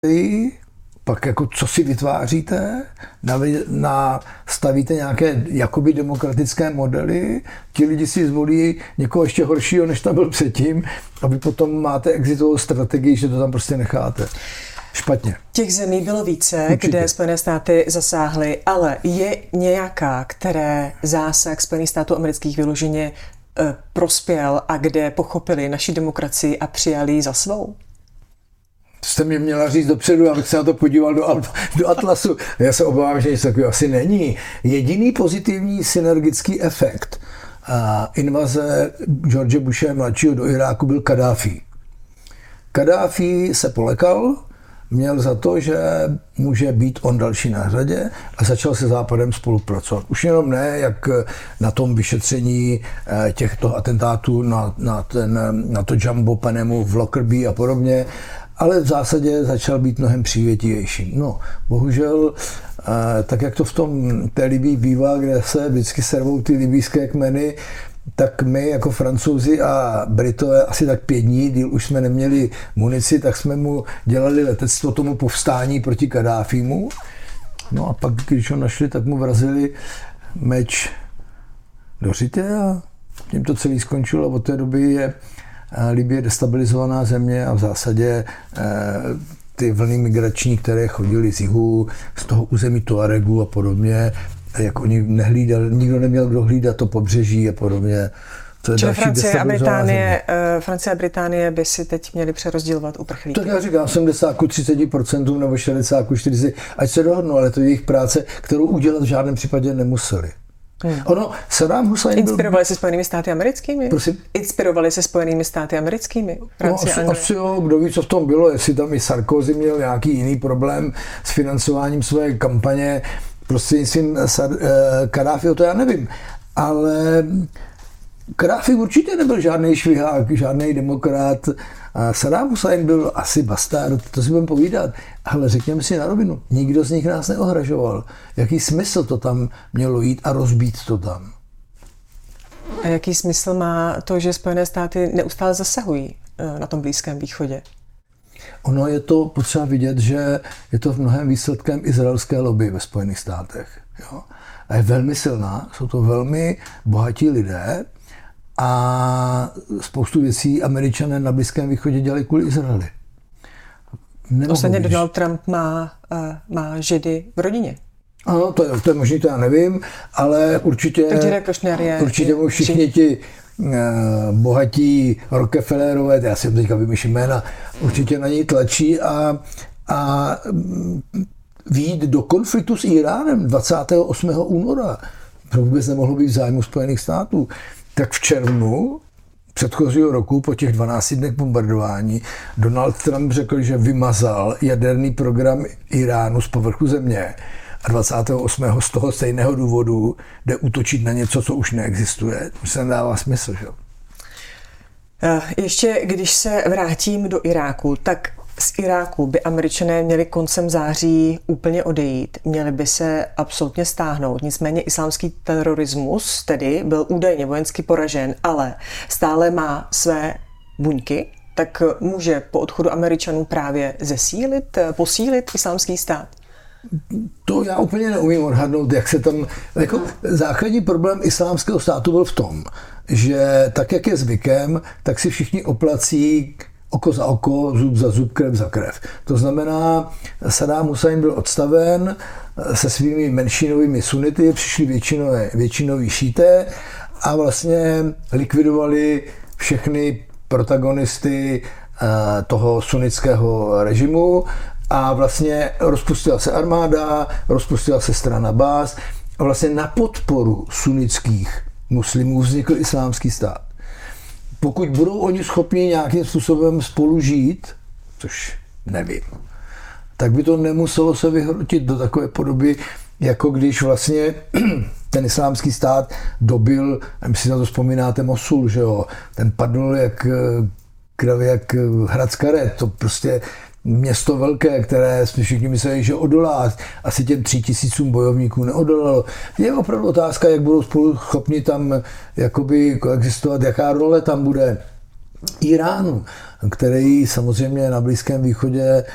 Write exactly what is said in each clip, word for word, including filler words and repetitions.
pak jako co si vytváříte, na, stavíte nějaké jakoby demokratické modely, ti lidi si zvolí někoho ještě horšího, než tam byl předtím, a vy potom máte exitovou strategii, že to tam prostě necháte. Špatně. Těch zemí bylo více, určitě, kde Spojené státy zasáhly, ale je nějaká, které zásah Spojených států amerických vyloženě e, prospěl a kde pochopili naši demokracii a přijali ji za svou? Jste mě měla říct dopředu, abych se na to podíval do, do Atlasu. Já se obávám, že něco takového asi není. Jediný pozitivní synergický efekt a invaze George Bushe mladšího do Iráku byl Kaddáfí. Kaddáfí se polekal, měl za to, že může být on další na řadě a začal se Západem spolupracovat. Už jenom ne, jak na tom vyšetření těchto atentátů na, na, ten, na to Jumbo Panemu v Lockerbie a podobně, ale v zásadě začal být mnohem přívětivějším. No, bohužel, tak jak to v tom té Libii bývá, kde se vždycky servou ty libijské kmeny, tak my jako Francouzi a Britové asi tak pět dní, díl už jsme neměli munici, tak jsme mu dělali letectvo tomu povstání proti Kaddáfímu. No a pak, když ho našli, tak mu vrazili meč do řitě a tím to celý skončilo. Od té doby je Libye destabilizovaná země a v zásadě ty vlny migrační, které chodily z jihu, z toho území Tuaregu a podobně, jak oni nehlídali, nikdo neměl kdo hlídat to pobřeží a podobně. To je Čili Francie a Británie, Francie a Británie by si teď měli přerozdělovat uprchlíky. Tak já říkám sedmdesát ku třiceti procentům nebo šedesát ku čtyřiceti, ať se dohodnou, ale to je jejich práce, kterou udělat v žádném případě nemuseli. Hmm. Ono, Saddam Hussein Inspirovali byl... se Spojenými státy americkými? Prosím? Inspirovali se Spojenými státy americkými? Francie, no, asi, asi jo, kdo ví, co v tom bylo, jestli tam i Sarkozy měl nějaký jiný problém s financováním své kampaně, prostřednictvím Kaddáfího, to já nevím. Ale Kaddáfí určitě nebyl žádný švihák, žádný demokrat. Saddam Hussein byl asi bastard, to si budeme povídat. Ale řekněme si na rovinu, nikdo z nich nás neohražoval. Jaký smysl to tam mělo jít a rozbít to tam? A jaký smysl má to, že Spojené státy neustále zasahují na tom Blízkém východě? Ono je to potřeba vidět, že je to v mnohem výsledkem izraelské lobby ve Spojených státech. Jo? A je velmi silná, jsou to velmi bohatí lidé a spoustu věcí Američané na Blízkém východě dělají kvůli Izraeli. Ostatně Donald Trump má, má Židy v rodině. Ano, to je, to je možný, to já nevím, ale určitě, je, určitě mu všichni ti uh, bohatí Rockefellerové, já si teďka vymýšlím jména, určitě na něj tlačí a, a vyjít do konfliktu s Iránem dvacátého osmého února. To vůbec nemohlo být v zájmu Spojených států. Tak v červnu předchozího roku, po těch dvanácti dnech bombardování, Donald Trump řekl, že vymazal jaderný program Iránu z povrchu země. A dvacátého osmého z toho stejného důvodu jde útočit na něco, co už neexistuje. To se nedává smysl, že? Ještě když se vrátím do Iráku, tak z Iráku by Američané měli koncem září úplně odejít, měli by se absolutně stáhnout. Nicméně islámský terorismus tedy byl údajně vojensky poražen, ale stále má své buňky, tak může po odchodu Američanů právě zesílit, posílit islámský stát? To já úplně neumím odhadnout, jak se tam... Jako základní problém islámského státu byl v tom, že tak, jak je zvykem, tak si všichni oplací oko za oko, zub za zub, krev za krev. To znamená, Saddam Hussein byl odstaven se svými menšinovými sunity, přišli většinové, většinoví šíté a vlastně likvidovali všechny protagonisty toho sunnického režimu a vlastně rozpustila se armáda, rozpustila se strana Bás a vlastně na podporu sunnických muslimů vznikl islámský stát. Pokud budou oni schopni nějakým způsobem spolu žít, což nevím, tak by to nemuselo se vyhrotit do takové podoby, jako když vlastně ten islámský stát dobil, nevím, si na to vzpomínáte, Mosul, že jo, ten padl jak kravě, jak hrad z karet, to prostě město velké, které jsme všichni mysleli, že odolá, asi těm tři tisícům bojovníků neodolalo. Je opravdu otázka, jak budou spolu schopni tam jakoby koexistovat, jaká role tam bude Iránu, který samozřejmě na Blízkém východě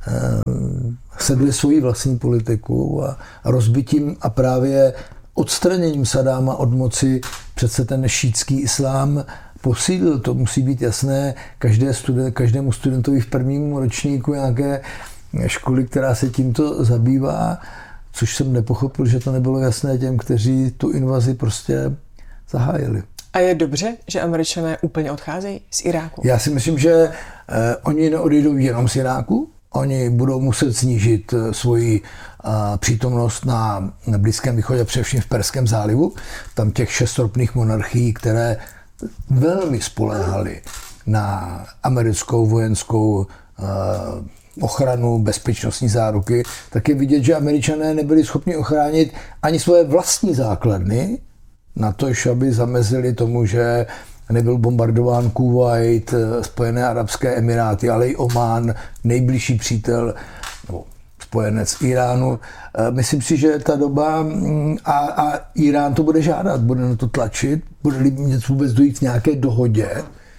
sleduje svoji vlastní politiku a rozbitím a právě odstraněním Sadáma od moci přece ten šítský islám posílil. To musí být jasné každé student, každému studentovi v prvním ročníku nějaké školy, která se tímto zabývá, což jsem nepochopil, že to nebylo jasné těm, kteří tu invazi prostě zahájili. A je dobře, že Američané úplně odcházejí z Iráku? Já si myslím, že eh, oni neodejdou jenom z Iráku, oni budou muset snížit eh, svoji eh, přítomnost na, na Blízkém východě, především v Perském zálivu. Tam těch šestropných monarchií, které velmi spoléhaly na americkou vojenskou eh, ochranu, bezpečnostní záruky, tak je vidět, že Američané nebyli schopni ochránit ani svoje vlastní základny, na to, aby zamezili tomu, že nebyl bombardován Kuvajt, Spojené arabské emiráty, ale i Omán, nejbližší přítel, nebo spojenec Iránu. Myslím si, že ta doba a, a Irán to bude žádat, bude na to tlačit, bude vůbec dojít k nějaké dohodě,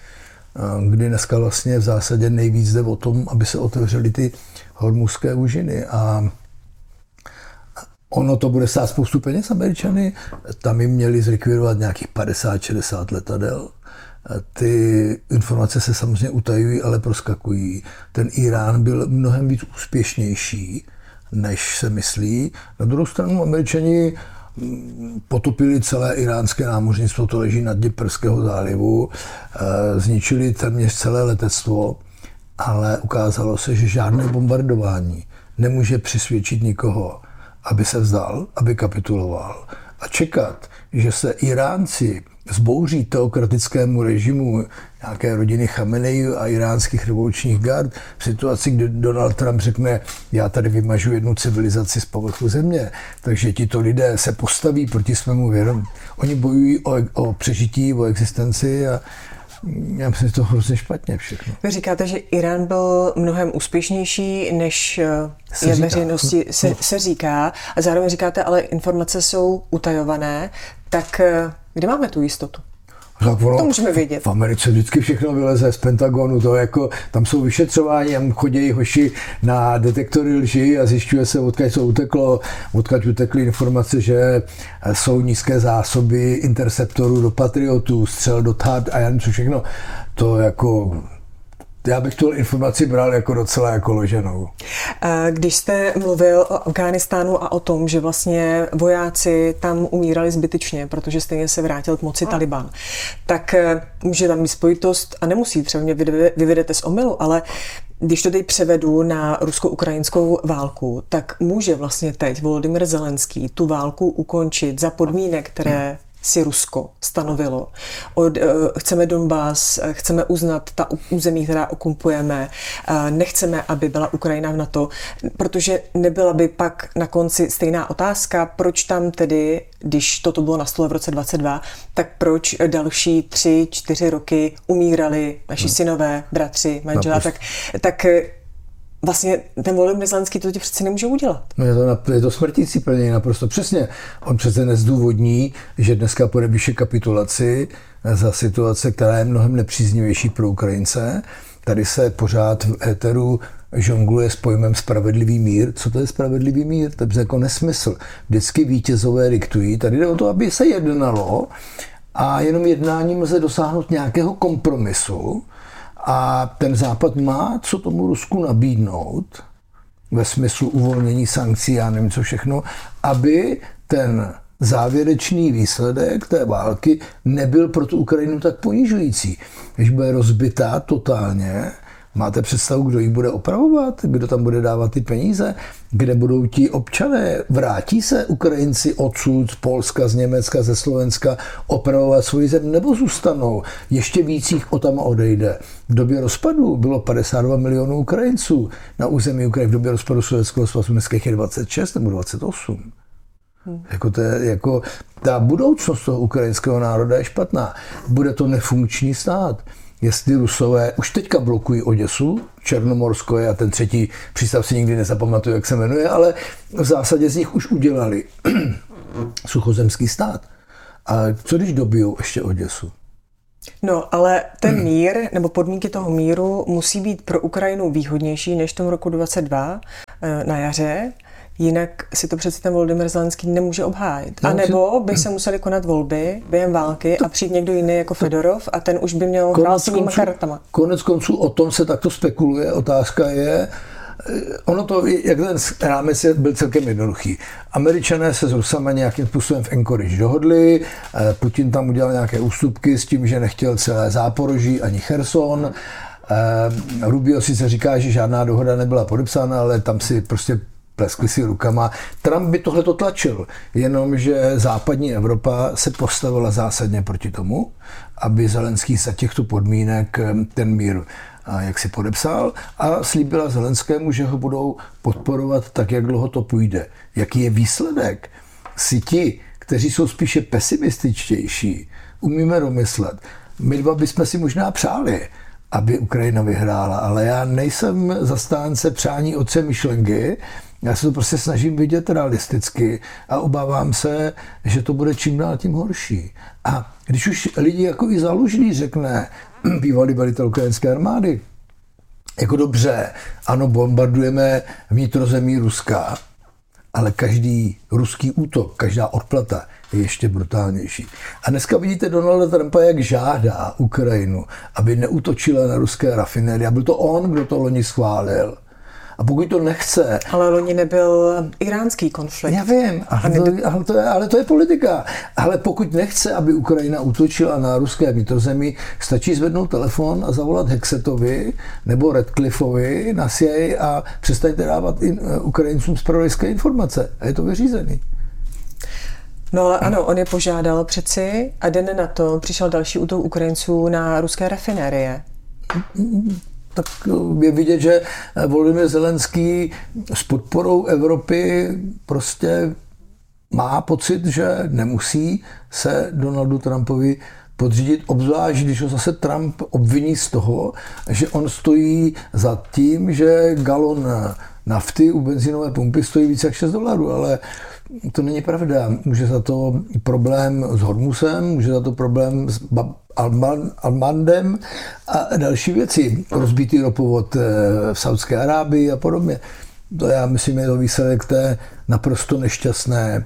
kdy dneska vlastně v zásadě nejvíc jde o tom, aby se otevřely ty hormuzské úžiny. A ono to bude stát spoustu peněz. Američany tam jim měli zlikvidovat nějakých padesát šedesát letadel. Ty informace se samozřejmě utajují, ale proskakují. Ten Irán byl mnohem víc úspěšnější, než se myslí. Na druhou stranu Američani potopili celé iránské námořnictvo, to leží na dně Perského zálivu, zničili téměř celé letectvo, ale ukázalo se, že žádné bombardování nemůže přisvědčit nikoho, aby se vzdal, aby kapituloval. A čekat, že se Iránci zbouří teokratickému režimu nějaké rodiny Chameneji a iránských revolučních gard v situaci, kdy Donald Trump řekne, já tady vymažu jednu civilizaci z povrchu země, takže tito lidé se postaví proti svému vědomí. Oni bojují o, o přežití, o existenci a já myslím, že to hrozně špatně všechno. Vy říkáte, že Irán byl mnohem úspěšnější, než se je veřejnosti se, se říká. A zároveň říkáte, ale informace jsou utajované. Tak kde máme tu jistotu? Tak ono, to můžeme vědět. V Americe vždycky všechno vyleze z Pentagonu, to jako, tam jsou vyšetřování, tam chodí hoši na detektory lži a zjišťuje se, odkud se uteklo, odkud utekly informace, že jsou nízké zásoby interceptorů do Patriotů, střel do T A D a já nevím co všechno. To jako... Já bych tu informaci bral jako docela jako loženou. Když jste mluvil o Afghánistánu a o tom, že vlastně vojáci tam umírali zbytečně, protože stejně se vrátil k moci Taliban, tak může tam být spojitost a nemusí, třeba mě vyvedete z omylu, ale když to teď převedu na rusko-ukrajinskou válku, tak může vlastně teď Volodymyr Zelenský tu válku ukončit za podmínek, které si Rusko stanovilo. Od, chceme Donbas, chceme uznat ta území, která okupujeme, nechceme, aby byla Ukrajina v NATO, protože nebyla by pak na konci stejná otázka, proč tam tedy, když toto bylo na stole v roce dvacet dva, tak proč další tři, čtyři roky umírali naši synové, bratři, manžela, tak, tak vlastně ten Volodymyr Zelenský to ti přece nemůže udělat. No je to, je to smrtící plnění naprosto přesně. On přece nezdůvodní, že dneska podepíše kapitulaci za situace, která je mnohem nepříznivější pro Ukrajince. Tady se pořád v éteru žongluje s pojmem spravedlivý mír. Co to je spravedlivý mír? To je jako nesmysl. Vždycky vítězové diktují. Tady jde o to, aby se jednalo a jenom jednáním lze dosáhnout nějakého kompromisu. A ten Západ má co tomu Rusku nabídnout ve smyslu uvolnění sankcí, já nevím co všechno, aby ten závěrečný výsledek té války nebyl pro tu Ukrajinu tak ponižující. Když bude rozbitá totálně, máte představu, kdo ji bude opravovat, kdo tam bude dávat ty peníze, kde budou ti občané, vrátí se Ukrajinci odsud, z Polska, z Německa, ze Slovenska opravovat svoji zem, nebo zůstanou, ještě víc jich o tam odejde. V době rozpadu bylo padesát dva milionů Ukrajinců na území Ukrajiny, v době rozpadu Sovětského svazu dneska je dvacet šest nebo dvacet osm. Hmm. Jako, to je, jako ta budoucnost toho ukrajinského národa je špatná. Bude to nefunkční stát. Jestli Rusové už teďka blokují Oděsu, Černomorsko a ten třetí přístav si nikdy nezapamatuju, jak se jmenuje, ale v zásadě z nich už udělali suchozemský stát. A co když dobijou ještě Oděsu? No, ale ten mír, nebo podmínky toho míru musí být pro Ukrajinu výhodnější než v tom roku dvacet dva na jaře, jinak si to přece ten Volodymyr Zelenský nemůže obhájit. A nebo by se museli konat volby během války a přijít někdo jiný jako Fedorov a ten už by měl hrát s jinýma kartama. Konec konců o tom se takto spekuluje. Otázka je, ono to, jak ten rámec byl celkem jednoduchý. Američané se s Rusama nějakým způsobem v Anchorage dohodli, Putin tam udělal nějaké ústupky s tím, že nechtěl celé Záporoží ani Cherson. Rubio sice říká, že žádná dohoda nebyla podepsána, ale tam si prostě pleskli si rukama. Trump by tohle to tlačil, jenomže západní Evropa se postavila zásadně proti tomu, aby Zelenský za těchto podmínek ten mír jak si podepsal a slíbila Zelenskému, že ho budou podporovat tak, jak dlouho to půjde. Jaký je výsledek? Si ti, kteří jsou spíše pesimističtější, umíme domyslet. My dva bychom si možná přáli, aby Ukrajina vyhrála, ale já nejsem zastánce přání otce myšlenky, já se to prostě snažím vidět realisticky a obávám se, že to bude čím dál tím horší. A když už lidi jako i Zalužný řekne, bývalý velitel ukrajinské armády, jako dobře, ano, bombardujeme vnitrozemí Ruska, ale každý ruský útok, každá odplata je ještě brutálnější. A dneska vidíte Donalda Trumpa, jak žádá Ukrajinu, aby neútočila na ruské rafinérie. A byl to on, kdo to loni schválil. A pokud to nechce... Ale loni nebyl iránský konflikt. Já vím, ale to, ale, to je, ale to je politika. Ale pokud nechce, aby Ukrajina útočila na ruské vnitrozemí, stačí zvednout telefon a zavolat Hexetovi nebo Radcliffeovi na C I A a přestaňte dávat in, Ukrajincům zpravodajské informace. A je to vyřízený. No ale ano, on je požádal přeci a den na to přišel další útok Ukrajinců na ruské rafinérie. Tak je vidět, že Volodymyr Zelenský s podporou Evropy prostě má pocit, že nemusí se Donaldu Trumpovi podřídit, obzvlášť, když ho zase Trump obviní z toho, že on stojí za tím, že galon nafty u benzínové pumpy stojí více jak šest dolarů, ale to není pravda. Může za to problém s Hormusem, může za to problém s Almandem a další věci. Rozbitý ropovod v Saudské Arábii a podobně. To já myslím, je to výsledek té naprosto nešťastné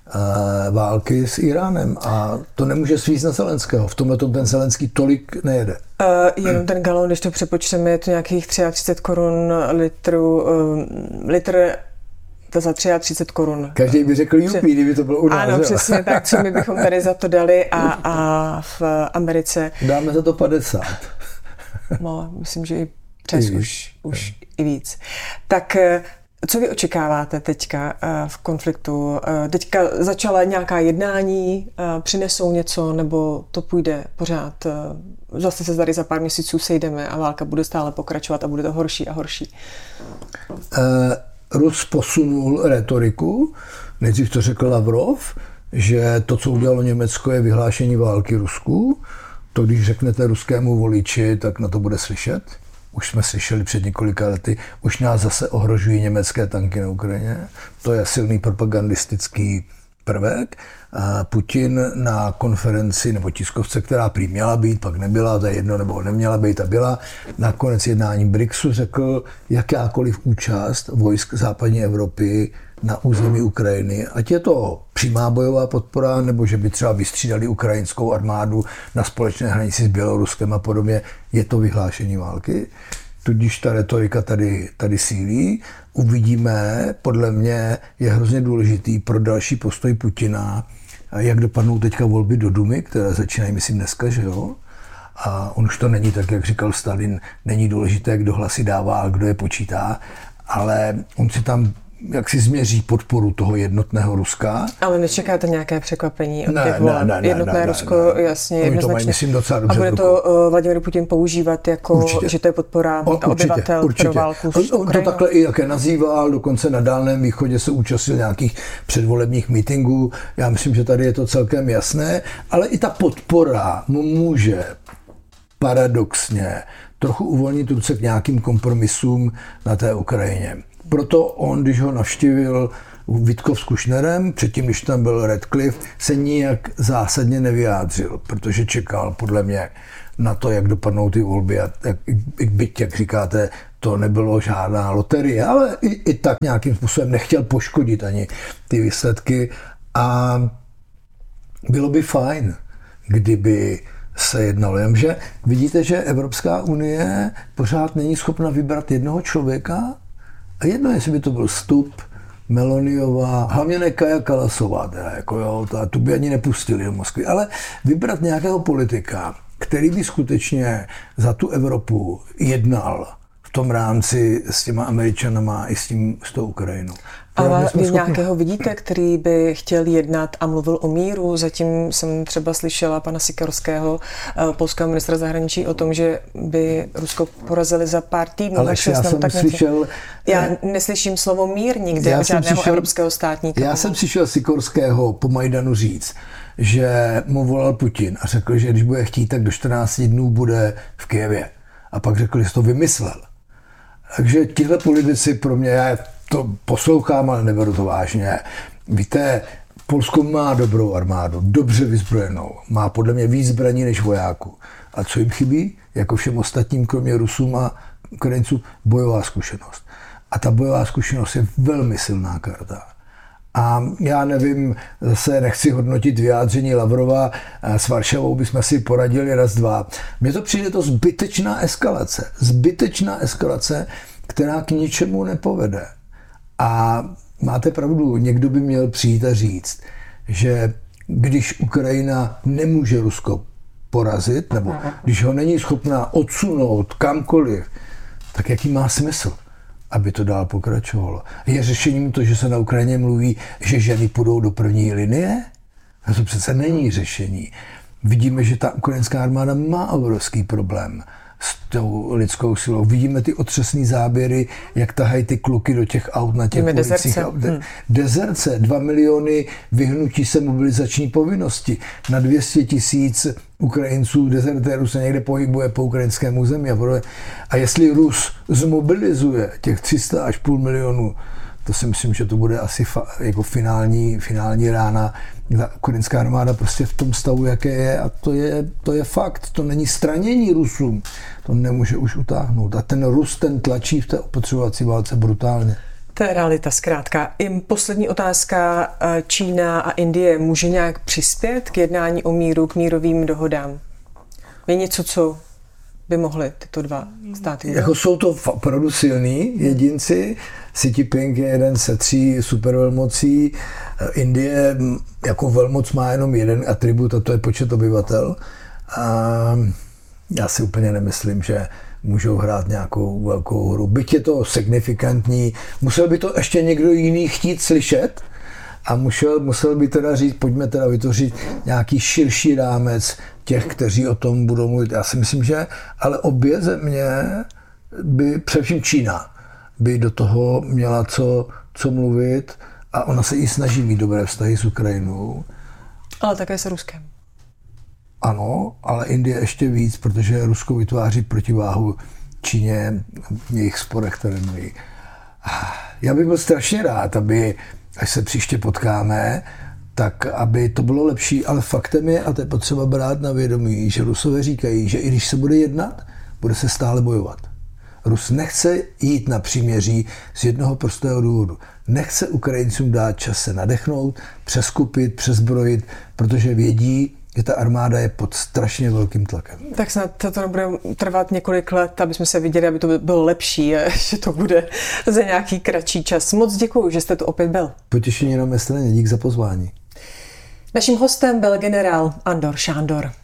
války s Iránem a to nemůže svízt na Zelenského. V tomhle tom ten Zelenský tolik nejede. Uh, jenom ten galon, když to přepočteme, je to nějakých třicet tři korun litru, uh, litr za třicet tři korun. Každý by řekl jupí, kdyby to bylo u nás. Ano, přesně tak, co my bychom tady za to dali a, a v Americe... Dáme za to padesát. No, myslím, že i přes I už, už i víc. Tak co vy očekáváte teďka v konfliktu? Teďka začala nějaká jednání, přinesou něco, nebo to půjde pořád? Zase se tady za pár měsíců sejdeme a válka bude stále pokračovat a bude to horší a horší. Uh... Rus posunul retoriku, nejdřív to řekl Lavrov, že to, co udělalo Německo, je vyhlášení války Rusku. To, když řeknete ruskému voliči, tak na to bude slyšet. Už jsme slyšeli před několika lety, už nás zase ohrožují německé tanky na Ukrajině. To je silný propagandistický prvek. A Putin na konferenci nebo tiskovce, která prý měla být, pak nebyla, to je jedno, nebo neměla být a byla, na konec jednání BRICSu řekl, jakákoliv účast vojsk západní Evropy na území Ukrajiny, ať je to přímá bojová podpora, nebo že by třeba vystřídali ukrajinskou armádu na společné hranici s Běloruskem a podobně, je to vyhlášení války. Tudíž ta retorika tady, tady sílí. Uvidíme, podle mě je hrozně důležitý pro další postoj Putina, jak dopadnou teďka volby do Dumy, které začínají, myslím, dneska, že jo? A on už to není tak, jak říkal Stalin, není důležité, kdo hlasy dává a kdo je počítá, ale on si tam jak si změří podporu toho jednotného Ruska. Ale nečekáte nějaké překvapení od ne, těch voleb? Ne, ne, Jednotné ne, Rusko, ne, jasně, no, jednoznačně. To mají, myslím, docela dobře. A bude to uh, Vladimir Putin používat jako, určitě. Že to je podpora o, určitě, obyvatel určitě. Pro válku s Ukrajinou? On to takhle i jaké nazýval, dokonce na Dálném východě se účastnil nějakých předvolebních mítinků. Já myslím, že tady je to celkem jasné, ale i ta podpora mu může paradoxně trochu uvolnit ruce k nějakým kompromisům na té Ukrajině. Proto on, když ho navštívil Witkov s Kushnerem, předtím, když tam byl Radcliffe, se nijak zásadně nevyjádřil, protože čekal podle mě na to, jak dopadnou ty volby. A jak, byť, jak říkáte, to nebylo žádná loterie, ale i, i tak nějakým způsobem nechtěl poškodit ani ty výsledky. A bylo by fajn, kdyby se jednalo. Jenže vidíte, že Evropská unie pořád není schopna vybrat jednoho člověka a jedno, jestli by to byl Stubb, Meloniová, hlavně ne Kaja Kallasová, teda, jako jo, ta, tu by ani nepustili do Moskvy, ale vybrat nějakého politika, který by skutečně za tu Evropu jednal v tom rámci s těma Američanama i s, tím, s tou Ukrajinou. Ale vy nějakého vidíte, který by chtěl jednat a mluvil o míru? Zatím jsem třeba slyšela pana Sikorského, polského ministra zahraničí, o tom, že by Rusko porazili za pár týdnů. Ale já jsem tak slyšel... Já neslyším slovo mír nikde od žádného slyšel, evropského státníka. Já jsem slyšel Sikorského po Majdanu říct, že mu volal Putin a řekl, že když bude chtít, tak do čtrnácti dnů bude v Kyjevě. A pak řekl, že to vymyslel. Takže tihle politici pro mě, já to poslouchám, ale neberu to vážně. Víte, Polsko má dobrou armádu, dobře vyzbrojenou. Má podle mě víc zbraní než vojáků. A co jim chybí? Jako všem ostatním, kromě Rusům a Ukrajinců, bojová zkušenost. A ta bojová zkušenost je velmi silná karta. A já nevím, zase nechci hodnotit vyjádření Lavrova, s Varšavou bychom si poradili raz, dva. Mně to přijde to zbytečná eskalace. Zbytečná eskalace, která k ničemu nepovede. A máte pravdu, někdo by měl přijít a říct, že když Ukrajina nemůže Rusko porazit, nebo když ho není schopná odsunout kamkoliv, tak jaký má smysl, aby to dál pokračovalo? Je řešením to, že se na Ukrajině mluví, že ženy půjdou do první linie? No to přece není řešení. Vidíme, že ta ukrajinská armáda má obrovský problém s tou lidskou silou. Vidíme ty otřesný záběry, jak tahají ty kluky do těch aut na těch ulicích. Hmm. Dezerce, dva miliony vyhnutí se mobilizační povinnosti. Na dvě stě tisíc Ukrajinců, dezertérů se někde pohybuje po ukrajinském území. A jestli Rus zmobilizuje těch tři sta až půl milionu, to si myslím, že to bude asi fa- jako finální, finální rána. Ta ukrajinská armáda prostě v tom stavu, jaké je, a to je, to je fakt. To není stranění Rusům. To nemůže už utáhnout. A ten Rus, ten tlačí v té opotřebovací válce brutálně. To je realita zkrátka. I poslední otázka. Čína a Indie může nějak přispět k jednání o míru, k mírovým dohodám? Je něco, co by mohly tyto dva státy udělat? Jako jsou to opravdu silní jedinci. Xi Jinping je jeden ze tří supervelmocí. Indie jako velmoc má jenom jeden atribut, a to je počet obyvatel. A já si úplně nemyslím, že můžou hrát nějakou velkou hru. Byť je to signifikantní, musel by to ještě někdo jiný chtít slyšet a musel, musel by teda říct, pojďme teda vytvořit nějaký širší rámec těch, kteří o tom budou mluvit. Já si myslím, že ale obě země by, především Čína, by do toho měla co, co mluvit, a ona se i snaží mít dobré vztahy s Ukrajinou. Ale také s Ruskem. Ano, ale Indie ještě víc, protože Rusko vytváří protiváhu Číně v jejich sporech, které mají. Já bych byl strašně rád, aby, až se příště potkáme, tak aby to bylo lepší, ale faktem je, a to je potřeba brát na vědomí, že Rusové říkají, že i když se bude jednat, bude se stále bojovat. Rus nechce jít na příměří z jednoho prostého důvodu. Nechce Ukrajincům dát čas se nadechnout, přeskupit, přezbrojit, protože vědí, že ta armáda je pod strašně velkým tlakem. Tak snad to nebude trvat několik let, aby jsme se viděli, aby to bylo lepší, že to bude za nějaký kratší čas. Moc děkuju, že jste tu opět byl. Potěšení na mé straně, dík za pozvání. Naším hostem byl generál Andor Šándor.